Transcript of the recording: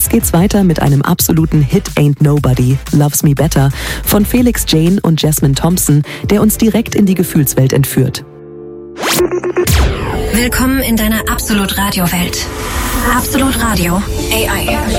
geht's weiter mit einem absoluten Hit Ain't Nobody, Loves Me Better von Felix Jane und Jasmine Thompson, der uns direkt in die Gefühlswelt entführt. Willkommen in deiner Absolut Radio Welt. Absolut Radio AI.